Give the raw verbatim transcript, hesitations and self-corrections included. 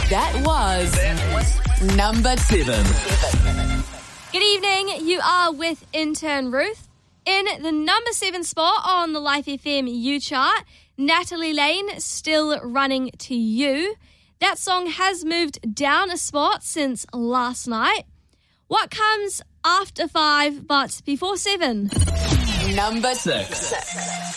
That was number seven. Good evening, you are with intern Ruth. In the number seven spot on the Life F M U chart, Natalie Lane, Still Running to You. That song has moved down a spot since last night. What comes after five but before seven? Number six.